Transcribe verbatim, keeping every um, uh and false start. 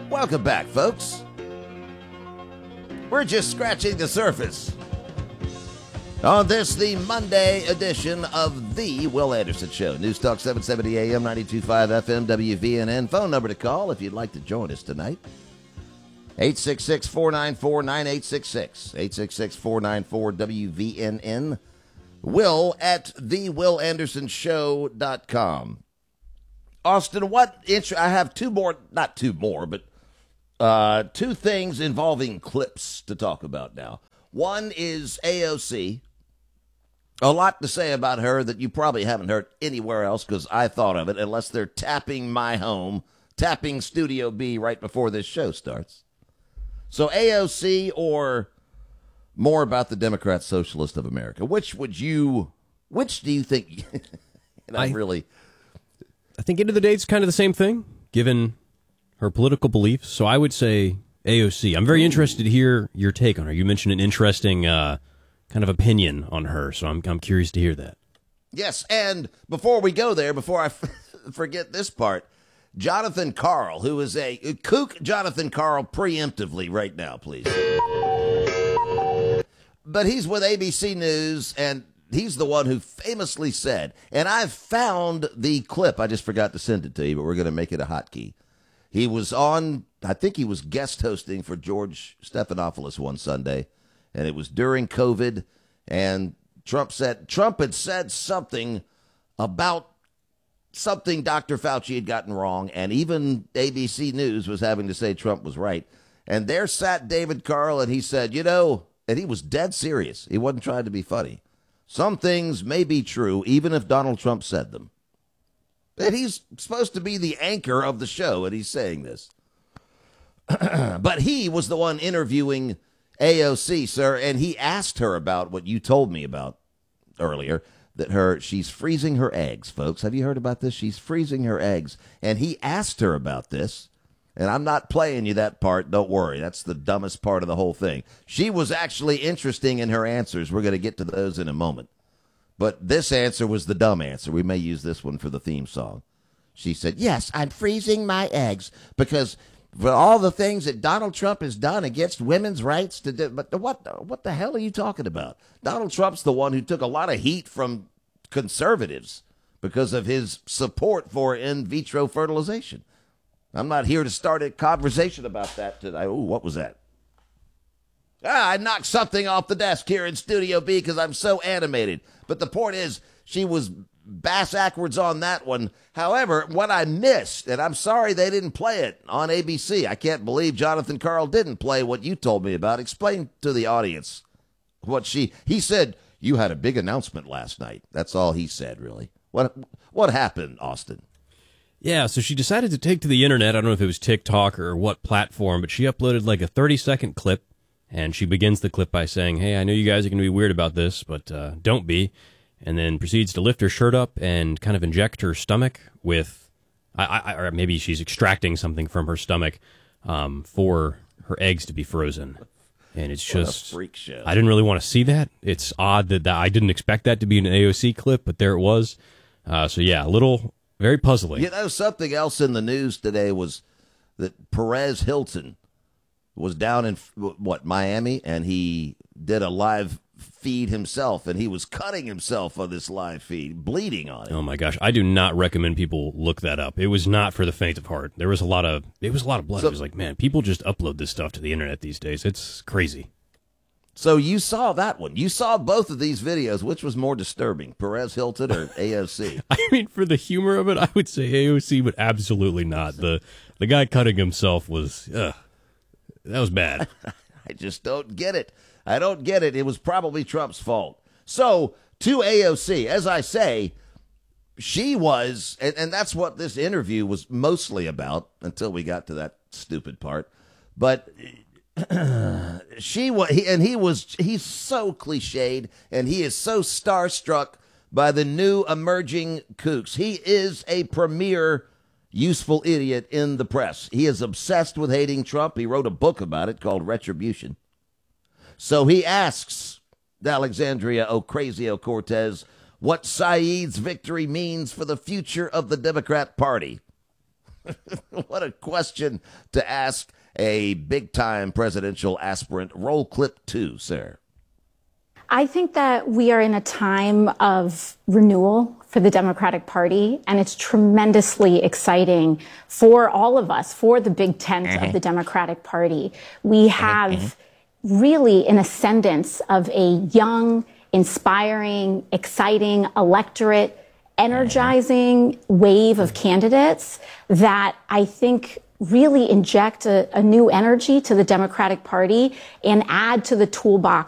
Welcome back, folks. We're just scratching the surface on this, the Monday edition of the Will Anderson Show. News Talk seven seventy A M, ninety-two point five F M, W V N N. Phone number to call if you'd like to join us tonight. eight six six, four nine four, nine eight six six. eight six six, four nine four, W V N N. Will at the will anderson show dot com. Austin, what int- I have two more, not two more, but uh, two things involving clips to talk about now. One is A O C. A lot to say about her that you probably haven't heard anywhere else because I thought of it, unless they're tapping my home, tapping Studio B right before this show starts. So A O C or more about the Democrat Socialist of America. Which would you, which do you think, and I really... I think end of the day, it's kind of the same thing, given her political beliefs. So I would say A O C. I'm very interested to hear your take on her. You mentioned an interesting uh, kind of opinion on her, so I'm I'm curious to hear that. Yes, and before we go there, before I f- forget this part, Jonathan Karl, who is a kook Jonathan Karl preemptively right now, please. But he's with A B C News, and he's the one who famously said, and I've found the clip. I just forgot to send it to you, but we're going to make it a hotkey. He was on, I think he was guest hosting for George Stephanopoulos one Sunday, and it was during COVID, and Trump said, Trump had said something about something Doctor Fauci had gotten wrong, and even A B C News was having to say Trump was right. And there sat David Karl, and he said, you know, and he was dead serious. He wasn't trying to be funny. Some things may be true, even if Donald Trump said them. And he's supposed to be the anchor of the show, and he's saying this. But he was the one interviewing A O C, sir, and he asked her about what you told me about earlier, that her she's freezing her eggs, folks. Have you heard about this? She's freezing her eggs. And he asked her about this. And I'm not playing you that part. Don't worry. That's the dumbest part of the whole thing. She was actually interesting in her answers. We're going to get to those in a moment. But this answer was the dumb answer. We may use this one for the theme song. She said, yes, I'm freezing my eggs because for all the things that Donald Trump has done against women's rights to do. But what, what the hell are you talking about? Donald Trump's the one who took a lot of heat from conservatives because of his support for in vitro fertilization. I'm not here to start a conversation about that today. Oh, what was that? Ah, I knocked something off the desk here in Studio B because I'm so animated. But the point is, she was bass backwards on that one. However, what I missed, and I'm sorry they didn't play it on A B C. I can't believe Jonathan Karl didn't play what you told me about. Explain to the audience what she, he said, you had a big announcement last night. That's all he said, really. What, what happened, Austin? Yeah, so she decided to take to the internet. I don't know if it was TikTok or what platform, but she uploaded like a thirty-second clip, and she begins the clip by saying, hey, I know you guys are going to be weird about this, but uh, don't be, and then proceeds to lift her shirt up and kind of inject her stomach with, I, I, or maybe she's extracting something from her stomach um, for her eggs to be frozen. And it's just, what a freak show. I didn't really want to see that. It's odd that, that I didn't expect that to be an A O C clip, but there it was. Uh, so yeah, a little... very puzzling. You know, something else in the news today was that Perez Hilton was down in, what, Miami, and he did a live feed himself, and he was cutting himself on this live feed, bleeding on it. Oh, my gosh. I do not recommend people look that up. It was not for the faint of heart. There was a lot of, it was a lot of blood. So, it was like, man, people just upload this stuff to the internet these days. It's crazy. So you saw that one. You saw both of these videos. Which was more disturbing, Perez Hilton or A O C? I mean, for the humor of it, I would say A O C, but absolutely not. The the guy cutting himself was, uh, that was bad. I just don't get it. I don't get it. It was probably Trump's fault. So to A O C, as I say, she was, and, and that's what this interview was mostly about until we got to that stupid part. But she was, and he was, he's so cliched, and he is so starstruck by the new emerging kooks. He is a premier useful idiot in the press. He is obsessed with hating Trump. He wrote a book about it called Retribution. So he asks Alexandria Ocasio-Cortez what Saeed's victory means for the future of the Democrat Party. What a question to ask a big-time presidential aspirant. Roll clip two, sir. I think that we are in a time of renewal for the Democratic Party, and it's tremendously exciting for all of us, for the big tent uh-huh. of the Democratic Party. We have uh-huh. really an ascendance of a young, inspiring, exciting electorate, energizing wave of candidates that I think really inject a, a new energy to the Democratic Party and add to the toolbox